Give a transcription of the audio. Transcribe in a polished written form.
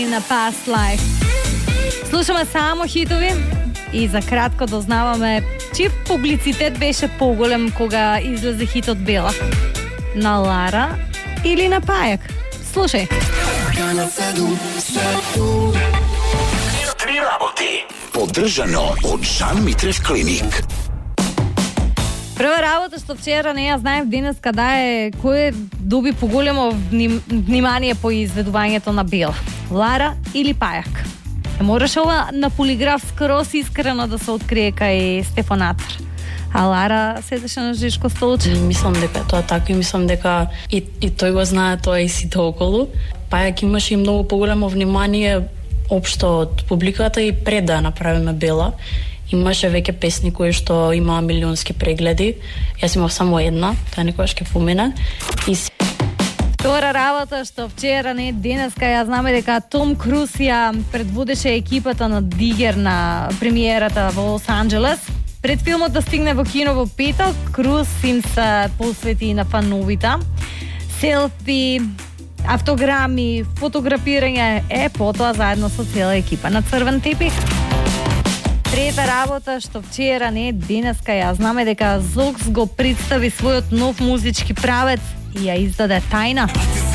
на Past Life. Слушаме само хитови и за кратко дознаваме, чий публицитет беше по-голем кога излезе хитот Бела. На Лара или на Пајак? Слушај. Три работи. Поддржано од Жан Митрев клиник. Прва работа што вчера не ја знаев денес када е кој доби поголемо внимание по изведувањето на Бела. Лара или Пајак? Мораше ова на полиграф скрос искрено да се открие кај Стефанатар. А Лара седеше на жишко столче. Мислам дека тоа така и мислам дека и тој го знае тоа и сите околу. Пајак имаше и многу поголемо внимание општо од публиката и пред да направиме Бела. Имаше веќе песни кои што имаа милионски прегледи. Јас имав само една, тоа некогаш ќе помине. И втора работа што вчера не денеска ја знаме дека Том Круз ја предводеше екипата на Дигер на премиерата во Лос Анџелес. Пред филмот да стигне во кино во петок, Круз им се посвети на фановите. Селфи, автограми, фотографирање потоа заедно со цела екипа на црвен тепих. Трета работа што вчера не денеска ја знаме дека Зокс го представи својот нов музички правец и ја издаде тајна.